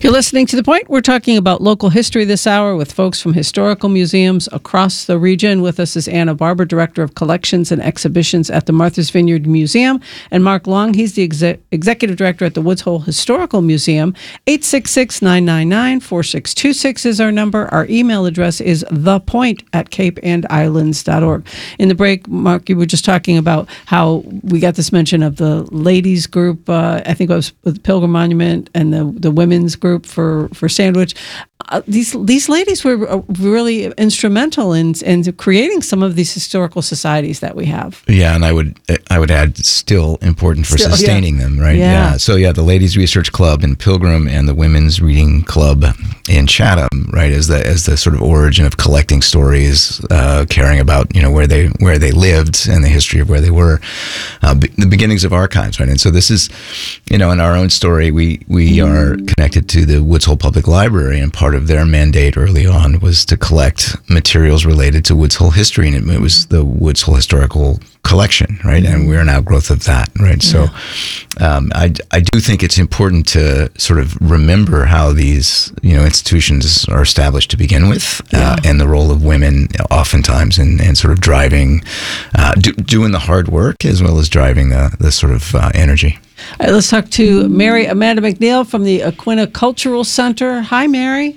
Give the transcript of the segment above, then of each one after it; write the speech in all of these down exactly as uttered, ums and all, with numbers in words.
You're listening to The Point. We're talking about local history this hour with folks from historical museums across the region. With us is Anna Barber, Director of Collections and Exhibitions at the Martha's Vineyard Museum, and Mark Long. He's the exec- Executive Director at the Woods Hole Historical Museum. eight six six, nine nine nine, four six two six is our number. Our email address is thepoint at cape and islands dot org. In the break, Mark, you were just talking about how we got this mention of the ladies group, uh, I think it was with Pilgrim Monument, and the, the women's group for, for Sandwich. Uh, these these ladies were really instrumental in in creating some of these historical societies that we have. Yeah, and I would I would add still important for Still, sustaining yeah. them, right? Yeah. yeah. So yeah, the Ladies Research Club in Pilgrim and the Women's Reading Club in Chatham, right, as the as the sort of origin of collecting stories, uh, caring about you know where they where they lived and the history of where they were, uh, be, the beginnings of archives, right? And so this is, you know, in our own story, we we mm. are connected to the Woods Hole Public Library, and part of their mandate early on was to collect materials related to Woods Hole history, and it, it was the Woods Hole Historical Collection, right? And we're an outgrowth of that, right? Yeah. So um, I, I do think it's important to sort of remember how these, you know, institutions are established to begin with, yeah. uh, and the role of women oftentimes in, in sort of driving, uh, do, doing the hard work as well as driving the, the sort of uh, energy. All right, let's talk to Mary Amanda McNeil from the Aquinnah Cultural Center. Hi, Mary.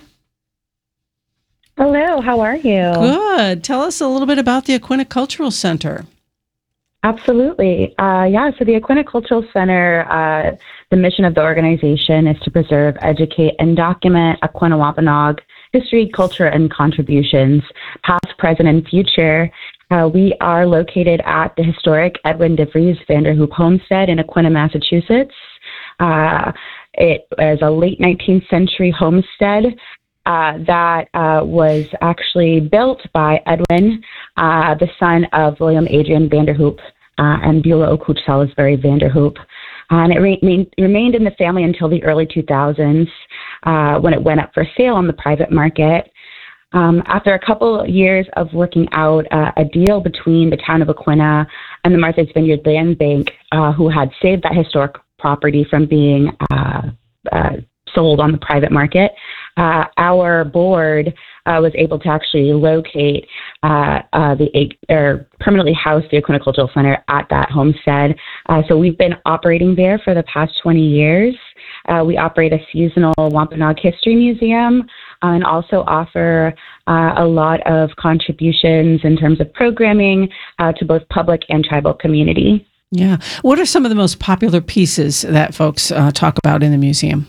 Hello, how are you? Good. Tell us a little bit about the Aquinnah Cultural Center. Absolutely. Uh, yeah, so the Aquinnah Cultural Center, uh, the mission of the organization is to preserve, educate, and document Aquinnah Wampanoag history, culture, and contributions, past, present, and future. Uh, we are located at the historic Edwin DeVries Vanderhoop Homestead in Aquinnah, Massachusetts. Uh, it is a late nineteenth century homestead Uh, that uh, was actually built by Edwin, uh, the son of William Adrian Vanderhoop uh, and Beulah O'Cooch Salisbury Vanderhoop. And it re- remained in the family until the early two thousands uh, when it went up for sale on the private market. Um, after a couple years of working out uh, a deal between the town of Aquinnah and the Martha's Vineyard Land Bank, uh, who had saved that historic property from being uh, uh, sold on the private market, uh, our board uh, was able to actually locate uh, uh, the or permanently house the Aquinnah Cultural Center at that homestead. Uh, so we've been operating there for the past twenty years. Uh, we operate a seasonal Wampanoag History Museum uh, and also offer uh, a lot of contributions in terms of programming uh, to both public and tribal community. Yeah. What are some of the most popular pieces that folks uh, talk about in the museum?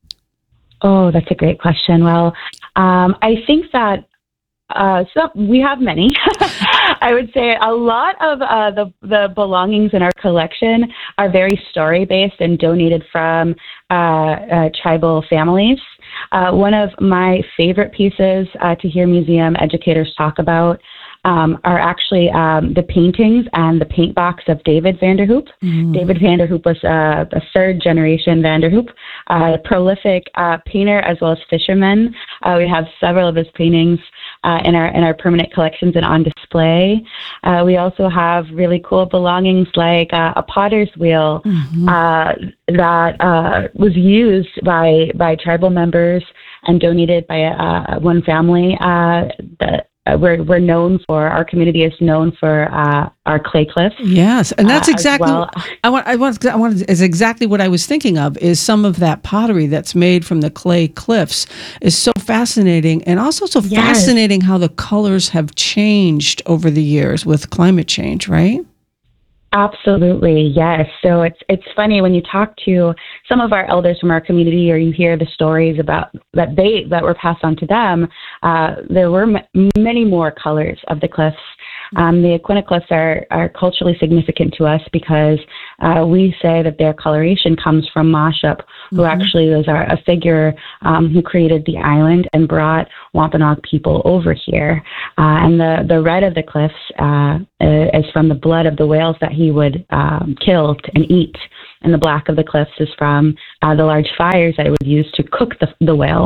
Oh, that's a great question. Well, um, I think that uh, so we have many. I would say a lot of uh, the the belongings in our collection are very story based and donated from uh, uh, tribal families. Uh, one of my favorite pieces uh, to hear museum educators talk about Um, are actually um, the paintings and the paint box of David Vanderhoop. Mm. David Vanderhoop was uh, a third generation Vanderhoop, uh, a prolific uh, painter as well as fisherman. Uh, we have several of his paintings uh, in our in our permanent collections and on display. Uh, we also have really cool belongings like uh, a potter's wheel mm-hmm. uh, that uh, was used by by tribal members and donated by uh, one family. Uh, that Uh, we're we're known for, our community is known for uh, our clay cliffs. Yes, and that's uh, exactly well. I want. I want. I want. Is exactly what I was thinking of. Is some of that pottery that's made from the clay cliffs is so fascinating, and also so Yes. fascinating how the colors have changed over the years with climate change, right? Absolutely, yes. So it's it's funny when you talk to some of our elders from our community, or you hear the stories about that they that were passed on to them. Uh, there were m- many more colors of the cliffs. Um, the Aquinnah cliffs are are culturally significant to us because uh, we say that their coloration comes from Mashop, who mm-hmm. actually was our, a figure um, who created the island and brought Wampanoag people over here. Uh, and the the red of the cliffs uh, is from the blood of the whales that he would um, kill and eat, and the black of the cliffs is from uh, the large fires that it would use to cook the, the whale.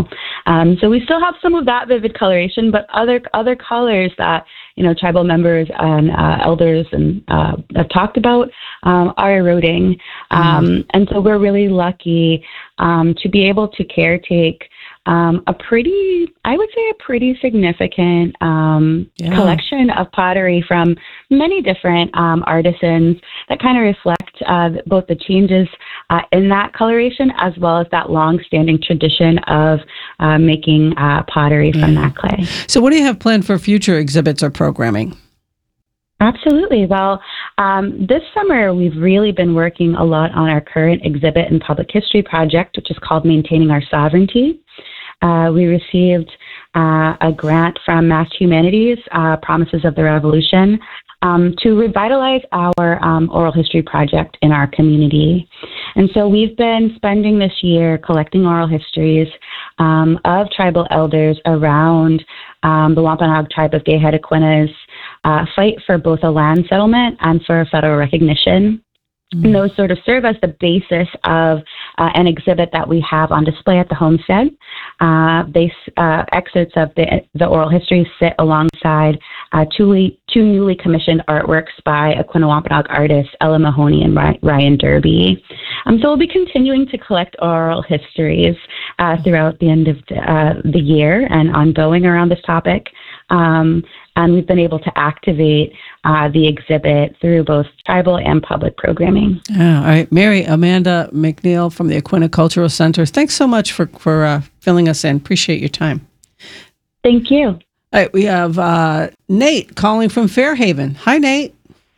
Um, so we still have some of that vivid coloration, but other other colors that, you know, tribal members and uh, elders and uh, have talked about um, are eroding. Um, mm. And so we're really lucky um, to be able to caretake Um, a pretty, I would say a pretty significant um, yeah. collection of pottery from many different um, artisans that kind of reflect uh, both the changes uh, in that coloration as well as that long-standing tradition of uh, making uh, pottery from yeah. that clay. So what do you have planned for future exhibits or programming? Absolutely. Well, um, this summer we've really been working a lot on our current exhibit and public history project, which is called Maintaining Our Sovereignty. Uh, we received uh, a grant from Mass Humanities, uh, Promises of the Revolution, um, to revitalize our um, oral history project in our community. And so we've been spending this year collecting oral histories um, of tribal elders around um, the Wampanoag tribe of Gayhead Aquinas uh, fight for both a land settlement and for federal recognition. Mm-hmm. And those sort of serve as the basis of uh, an exhibit that we have on display at the homestead. Uh, they, uh, excerpts of the, the oral history sit alongside uh, two, two newly commissioned artworks by Aquinnah-Wampanoag artists Ella Mahoney and Ryan Derby. Um, so we'll be continuing to collect oral histories uh, throughout the end of the, uh, the year and ongoing around this topic. Um, and we've been able to activate uh, the exhibit through both tribal and public programming. Yeah, all right. Mary Amanda McNeil from the Aquinnah Cultural Center. Thanks so much for, for uh, filling us in. Appreciate your time. Thank you. All right, we have uh, Nate calling from Fairhaven. Hi, Nate.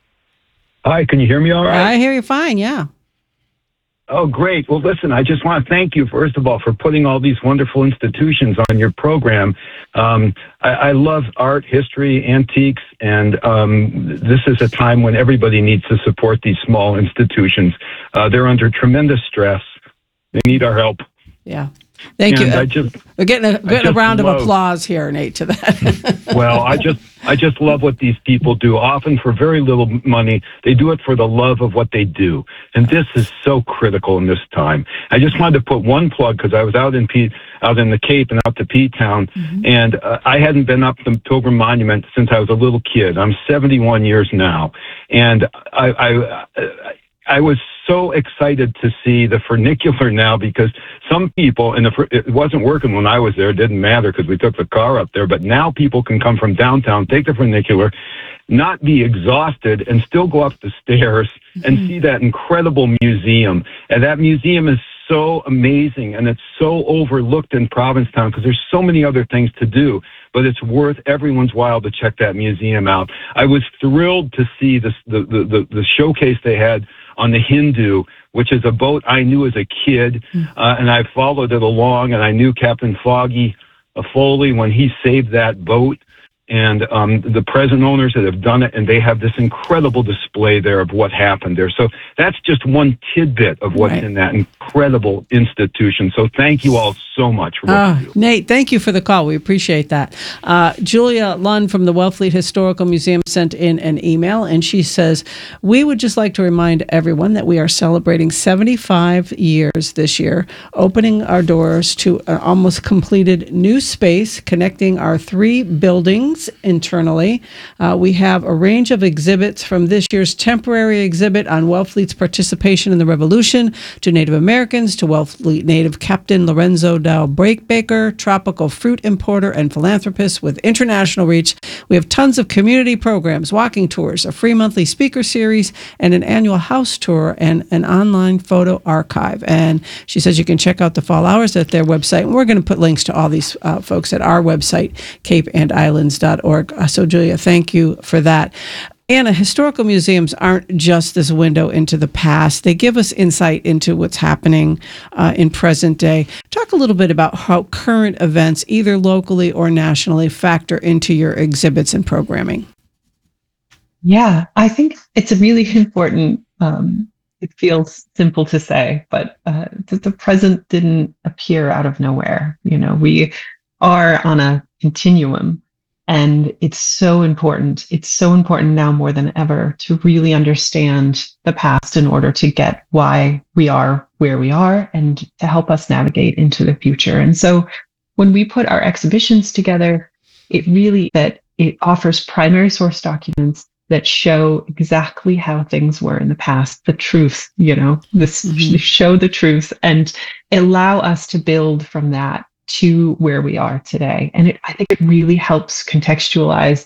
Hi, can you hear me all right? I hear you fine, yeah. Oh, great. Well, listen, I just want to thank you, first of all, for putting all these wonderful institutions on your program. Um, I, I love art, history, antiques, and um, this is a time when everybody needs to support these small institutions. Uh, they're under tremendous stress. They need our help. Yeah. Thank and you. I just, We're getting a, getting a round love, of applause here, Nate, to that. Well, I just I just love what these people do, often for very little money. They do it for the love of what they do. And this is so critical in this time. I just wanted to put one plug because I was out in P, out in the Cape and out to P-Town, mm-hmm. and uh, I hadn't been up the Pilgrim Monument since I was a little kid. I'm seventy-one years now. And I, I, I I was so excited to see the funicular now because some people, and the, it wasn't working when I was there, it didn't matter because we took the car up there, but now people can come from downtown, take the funicular, not be exhausted, and still go up the stairs mm-hmm. and see that incredible museum. And that museum is so amazing, and it's so overlooked in Provincetown because there's so many other things to do, but it's worth everyone's while to check that museum out. I was thrilled to see this, the, the, the, the showcase they had on the Hindu, which is a boat I knew as a kid, uh, and I followed it along, and I knew Captain Foggy uh, Foley when he saved that boat, and um, the present owners that have done it, and they have this incredible display there of what happened there. So that's just one tidbit of what's right. in that incredible institution. So thank you all so much for what uh, you do. Nate, thank you for the call. We appreciate that. Uh, Julia Lund from the Wellfleet Historical Museum sent in an email, and she says, we would just like to remind everyone that we are celebrating seventy-five years this year, opening our doors to an almost completed new space connecting our three buildings internally. Uh, we have a range of exhibits from this year's temporary exhibit on Wellfleet's participation in the Revolution to Native Americans, to Wellfleet native Captain Lorenzo Dow Breakbaker, tropical fruit importer and philanthropist with international reach. We have tons of community programs, walking tours, a free monthly speaker series, and an annual house tour and an online photo archive. And she says you can check out the fall hours at their website. And we're going to put links to all these uh, folks at our website, cape and islands dot org. So, Julia, thank you for that. Anna, historical museums aren't just this window into the past. They give us insight into what's happening uh, in present day. Talk a little bit about how current events, either locally or nationally, factor into your exhibits and programming. Yeah, I think it's a really important, um, it feels simple to say, but uh, that the present didn't appear out of nowhere. You know, we are on a continuum. And it's so important. It's so important now more than ever to really understand the past in order to get why we are where we are and to help us navigate into the future. And so when we put our exhibitions together, it really that it offers primary source documents that show exactly how things were in the past, the truth, you know, this mm-hmm. show the truth and allow us to build from that to where we are today. And it, I think it really helps contextualize.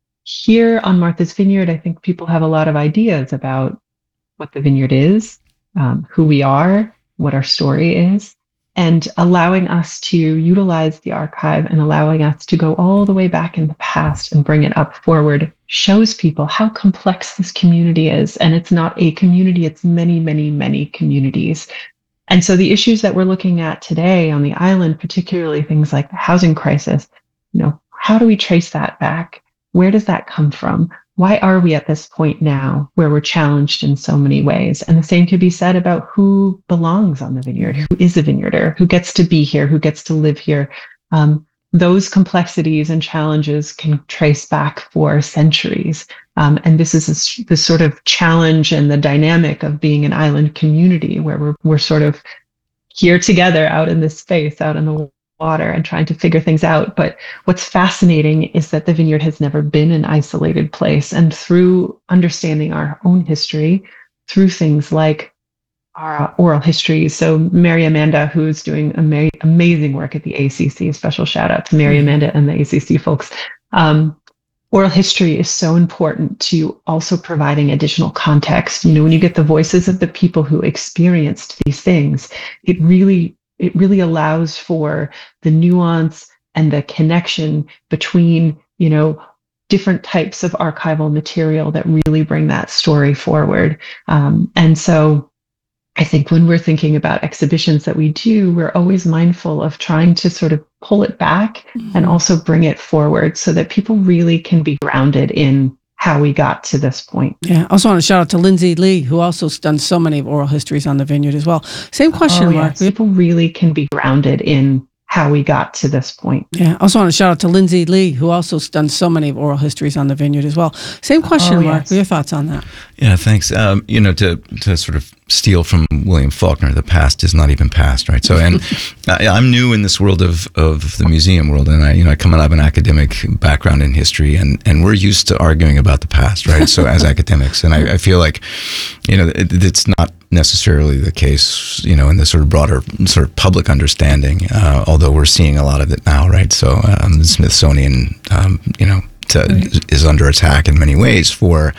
Here on Martha's Vineyard, I think people have a lot of ideas about what the vineyard is, um, who we are, what our story is, and allowing us to utilize the archive and allowing us to go all the way back in the past and bring it up forward shows people how complex this community is. And it's not a community, it's many, many, many communities. And so the issues that we're looking at today on the island, particularly things like the housing crisis, you know, how do we trace that back? Where does that come from? Why are we at this point now where we're challenged in so many ways? And the same could be said about who belongs on the vineyard, who is a vineyarder, who gets to be here, who gets to live here. Um, those complexities and challenges can trace back for centuries. Um, and this is a, this sort of challenge and the dynamic of being an island community where we're, we're sort of here together out in this space, out in the water and trying to figure things out. But what's fascinating is that the vineyard has never been an isolated place. And through understanding our own history, through things like our oral histories. So Mary Amanda, who's doing ama- amazing work at the A C C, special shout out to Mary Amanda and the A C C folks. Um, oral history is so important to also providing additional context. You know, when you get the voices of the people who experienced these things, it really It really allows for the nuance and the connection between, you know, different types of archival material that really bring that story forward. Um, and so I think when we're thinking about exhibitions that we do, we're always mindful of trying to sort of pull it back mm-hmm. and also bring it forward so that people really can be grounded in how we got to this point. Yeah. I also want to shout out to Lindsay Lee, who also has done so many oral histories on the vineyard as well. Same question, oh, Mark. Yes. People really can be grounded in how we got to this point. Yeah. I also want to shout out to Lindsay Lee, who also has done so many oral histories on the vineyard as well. Same question, oh, Mark. yes. What are your thoughts on that? Yeah, thanks. Um, you know, to to sort of steal from William Faulkner, the past is not even past, right? So, and I, I'm new in this world of, of the museum world, and I, you know, I come out of an academic background in history, and, and we're used to arguing about the past, right? So, as academics, and I, I feel like, you know, it, it's not necessarily the case, you know, in the sort of broader sort of public understanding, uh, although we're seeing a lot of it now, right? So, um, the Smithsonian, um, you know, to, right. is under attack in many ways for.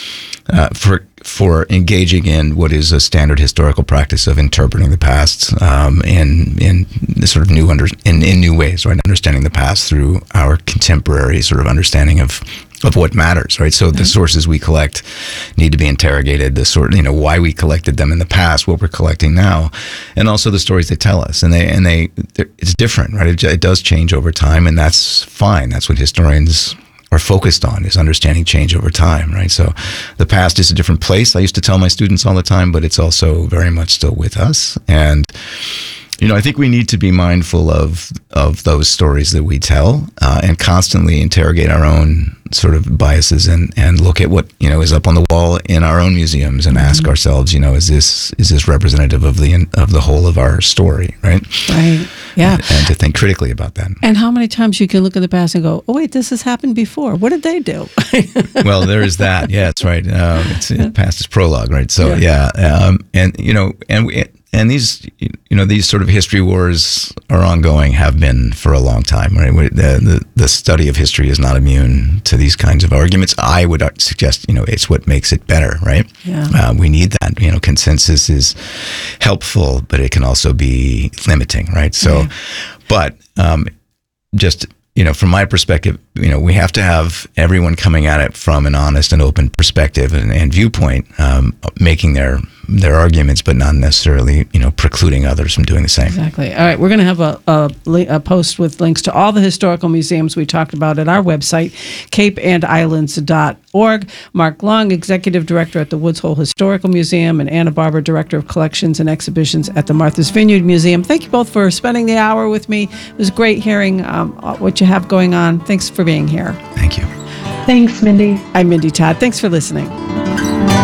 Uh, for for engaging in what is a standard historical practice of interpreting the past um, in in sort of new under in, in new ways, right? Understanding the past through our contemporary sort of understanding of of what matters, right? So mm-hmm. the sources we collect need to be interrogated. The sort, you know, why we collected them in the past, what we're collecting now, and also the stories they tell us. And they and they it's different, right? It, it does change over time, and that's fine. That's what historians are focused on, is understanding change over time, right? So the past is a different place, I used to tell my students all the time, but it's also very much still with us. And, you know, I think we need to be mindful of of those stories that we tell uh, and constantly interrogate our own sort of biases and, and look at what, you know, is up on the wall in our own museums and mm-hmm. ask ourselves, you know, is this is this representative of the of the whole of our story, right? Right. Yeah. And, and to think critically about that. And how many times you can look at the past and go, oh, wait, this has happened before. What did they do? Well, there is that. Yeah, that's right. Um, it's yeah. past is prologue, right? So, yeah. yeah um, and, you know, and we, And these, you know, these sort of history wars are ongoing, have been for a long time, right? The, the, the study of history is not immune to these kinds of arguments. I would suggest, you know, it's what makes it better, right? Yeah. Uh, we need that. You know, consensus is helpful, but it can also be limiting, right? So, yeah. but um, just, you know, from my perspective, you know, we have to have everyone coming at it from an honest and open perspective and, and viewpoint, um, making their their arguments, but not necessarily, you know, precluding others from doing the same. Exactly. All right, we're going to have a, a, a post with links to all the historical museums we talked about at our website, cape and islands dot org. Mark Long, Executive Director at the Woods Hole Historical Museum, and Anna Barber, Director of Collections and Exhibitions at the Martha's Vineyard Museum. Thank you both for spending the hour with me. It was great hearing um, what you have going on. Thanks for being here. Thank you. Thanks, Mindy. I'm Mindy Todd. Thanks for listening.